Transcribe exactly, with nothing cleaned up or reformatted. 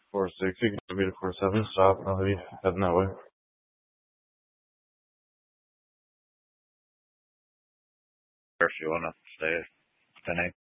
four six, you can be to four seven, stop, I'll be heading that way. Or if you want to stay, ten eight.